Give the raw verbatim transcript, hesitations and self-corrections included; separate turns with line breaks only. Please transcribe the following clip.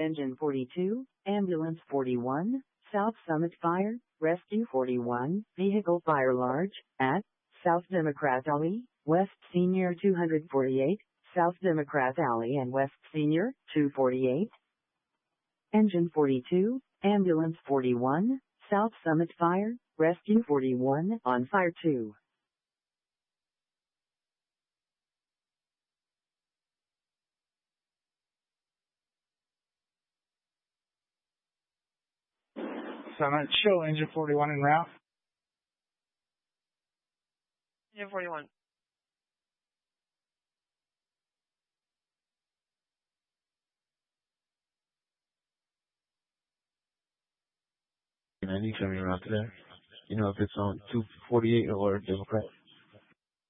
Engine forty-two, Ambulance forty-one, South Summit Fire, Rescue forty-one, Vehicle Fire Large, at South Democrat Alley, West Senior two forty-eight, South Democrat Alley and West Senior two forty-eight. Engine forty-two, Ambulance forty-one, South Summit Fire, Rescue forty-one, on Fire two.
Summit, show Engine forty-one en route.
Engine forty-one.
ninety coming around there. You know if it's on two forty-eight or Democrat.